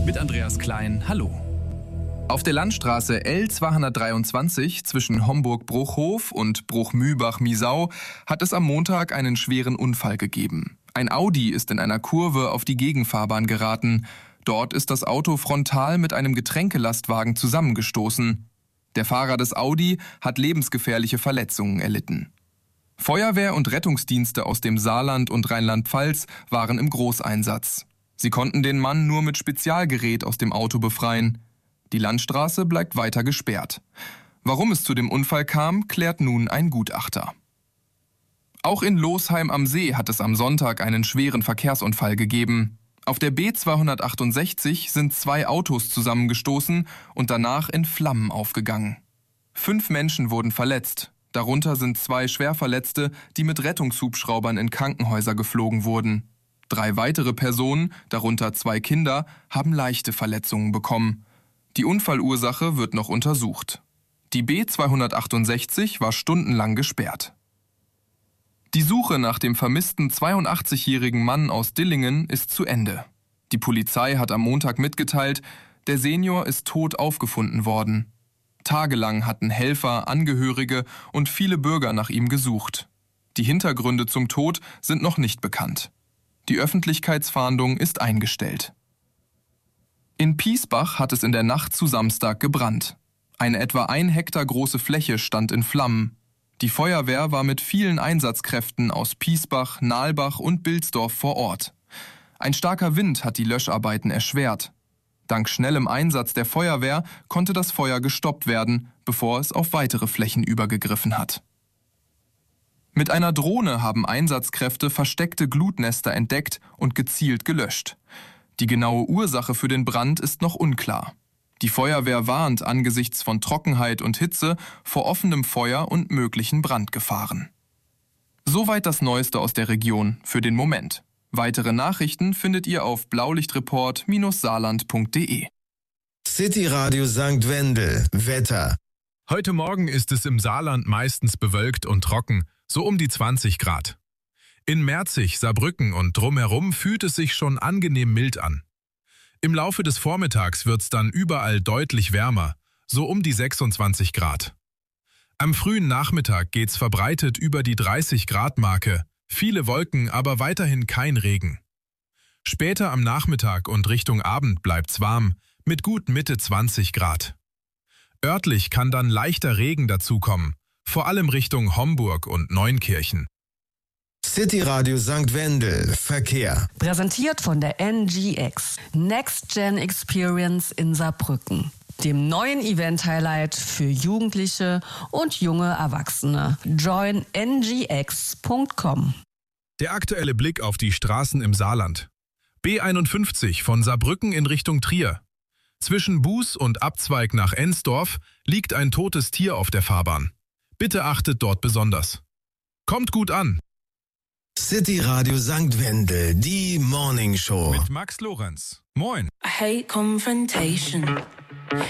Mit Andreas Klein, hallo. Auf der Landstraße L223 zwischen Homburg-Bruchhof und Bruchmühlbach-Miesau hat es am Montag einen schweren Unfall gegeben. Ein Audi ist in einer Kurve auf die Gegenfahrbahn geraten. Dort ist das Auto frontal mit einem Getränkelastwagen zusammengestoßen. Der Fahrer des Audi hat lebensgefährliche Verletzungen erlitten. Feuerwehr und Rettungsdienste aus dem Saarland und Rheinland-Pfalz waren im Großeinsatz. Sie konnten den Mann nur mit Spezialgerät aus dem Auto befreien. Die Landstraße bleibt weiter gesperrt. Warum es zu dem Unfall kam, klärt nun ein Gutachter. Auch in Losheim am See hat es am Sonntag einen schweren Verkehrsunfall gegeben. Auf der B268 sind 2 Autos zusammengestoßen und danach in Flammen aufgegangen. 5 Menschen wurden verletzt. Darunter sind 2 Schwerverletzte, die mit Rettungshubschraubern in Krankenhäuser geflogen wurden. 3 weitere Personen, darunter 2 Kinder, haben leichte Verletzungen bekommen. Die Unfallursache wird noch untersucht. Die B268 war stundenlang gesperrt. Die Suche nach dem vermissten 82-jährigen Mann aus Dillingen ist zu Ende. Die Polizei hat am Montag mitgeteilt, der Senior ist tot aufgefunden worden. Tagelang hatten Helfer, Angehörige und viele Bürger nach ihm gesucht. Die Hintergründe zum Tod sind noch nicht bekannt. Die Öffentlichkeitsfahndung ist eingestellt. In Piesbach hat es in der Nacht zu Samstag gebrannt. Eine etwa 1 Hektar große Fläche stand in Flammen. Die Feuerwehr war mit vielen Einsatzkräften aus Piesbach, Nahlbach und Bilsdorf vor Ort. Ein starker Wind hat die Löscharbeiten erschwert. Dank schnellem Einsatz der Feuerwehr konnte das Feuer gestoppt werden, bevor es auf weitere Flächen übergegriffen hat. Mit einer Drohne haben Einsatzkräfte versteckte Glutnester entdeckt und gezielt gelöscht. Die genaue Ursache für den Brand ist noch unklar. Die Feuerwehr warnt angesichts von Trockenheit und Hitze vor offenem Feuer und möglichen Brandgefahren. Soweit das Neueste aus der Region für den Moment. Weitere Nachrichten findet ihr auf blaulichtreport-saarland.de. City Radio St. Wendel. Wetter. Heute Morgen ist es im Saarland meistens bewölkt und trocken, so um die 20 Grad. In Merzig, Saarbrücken und drumherum fühlt es sich schon angenehm mild an. Im Laufe des Vormittags wird's dann überall deutlich wärmer, so um die 26 Grad. Am frühen Nachmittag geht's verbreitet über die 30-Grad-Marke, viele Wolken, aber weiterhin kein Regen. Später am Nachmittag und Richtung Abend bleibt's warm, mit gut Mitte 20 Grad. Örtlich kann dann leichter Regen dazukommen, vor allem Richtung Homburg und Neunkirchen. City Radio St. Wendel. Verkehr. Präsentiert von der NGX. Next Gen Experience in Saarbrücken. Dem neuen Event-Highlight für Jugendliche und junge Erwachsene. Join ngx.com. Der aktuelle Blick auf die Straßen im Saarland. B51 von Saarbrücken in Richtung Trier. Zwischen Buß und Abzweig nach Ensdorf liegt ein totes Tier auf der Fahrbahn. Bitte achtet dort besonders. Kommt gut an. City Radio St. Wendel, die Morning Show. Mit Max Lorenz. Moin. I hate confrontation.